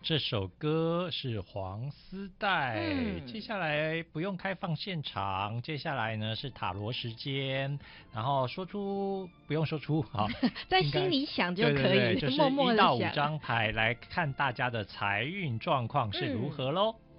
这首歌是黄丝带，接下来不用开放现场，接下来呢是塔罗时间，然后不用说出，好， 在心里想就可以， 对对对，就是默默 1到地 5张牌来看大家的财运状况是如何咯。